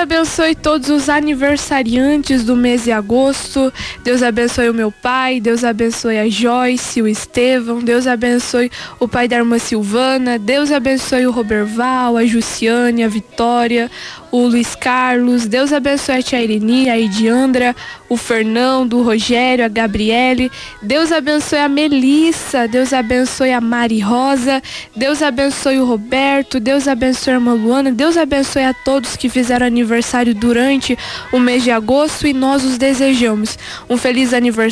abençoe todos os aniversariantes do mês de agosto. Deus abençoe o meu pai, Deus abençoe a Joyce, o Estevão, Deus abençoe o pai da irmã Silvana, Deus abençoe o Roberval, a Jussiane, a Vitória, o Luiz Carlos, Deus abençoe a tia Ireni, a Ediandra, o Fernando, o Rogério, a Gabriele, Deus abençoe a Melissa, Deus abençoe a Mari Rosa, Deus abençoe o Roberto, Deus abençoe a irmã Luana, Deus abençoe a todos que fizeram aniversário durante o mês de agosto e nós os desejamos um feliz aniversário